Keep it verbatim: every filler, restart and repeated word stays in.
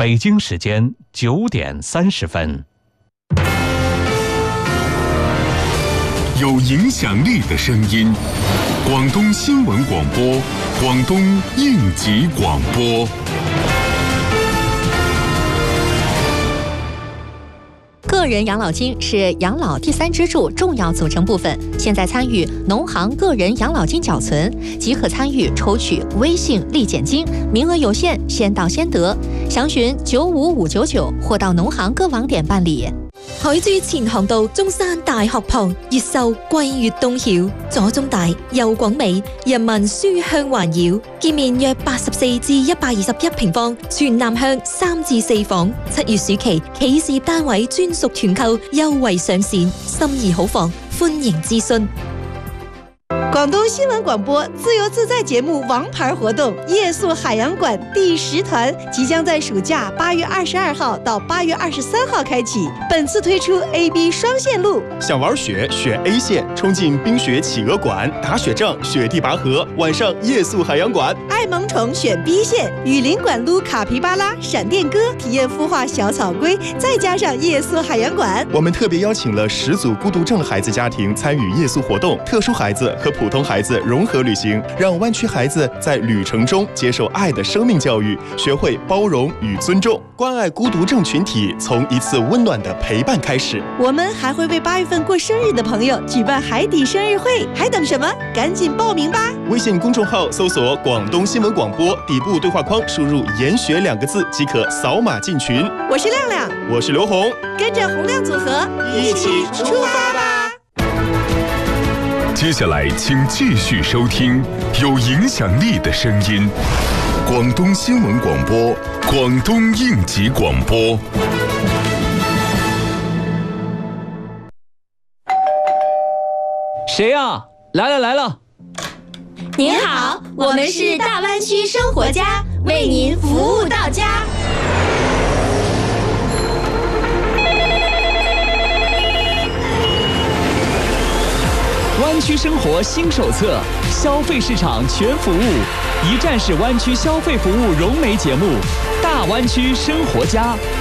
北京时间九点三十分。 有影响力的声音，广东新闻广播，广东应急广播。 个人养老金是养老第三支柱重要组成部分，现在参与农行个人养老金缴存即可参与抽取微信立减金，名额有限，先到先得。详询九五五九九或到农行各网点辦理。 海珠前航道中山大學旁，越秀桂月東曉，左中大右廣美，人民書香環繞。建面約八十四至一百二十一平方，全南向三至四房。七月暑期企事業單位專屬團購優惠上線，心儀好房，歡迎諮詢。 廣東新聞廣播自由自在節目王牌活動夜宿海洋館第十團即將在暑假八月二十二號到八月二十三號開啟，本次推出 A B 雙線路。 想玩雪選 A 線，衝進冰雪企鵝館，打雪仗雪地拔河，晚上夜宿海洋館。 愛萌寵選 B 線，雨林館擼卡皮巴拉、閃電哥，體驗孵化小草龜，再加上夜宿海洋館。 我們特別邀請了十組孤獨症孩子家庭參與夜宿活動，特殊孩子和普通孩子融合旅行，讓灣區孩子在旅程中接受愛的生命教育，學會包容與尊重，關愛孤獨症群體，從一次溫暖的陪伴開始。 我們還會為八月份過生日的朋友舉辦海底生日會，還等什麼？趕緊報名吧！ 微信公眾號搜索廣東新聞廣播，底部對話框輸入研學兩個字即可掃碼進群。 我是亮亮， 我是劉紅， 跟着洪亮組合一起出發吧！ 接下來請繼續收聽有影響力的聲音，廣東新聞廣播，廣東應急廣播。 誰啊？來了來了！ 您好，我們是大灣區生活家，為您服務到家。 灣區生活新手冊，消費市場全服務，一站式灣區消費服務融媒節目，大灣區生活家。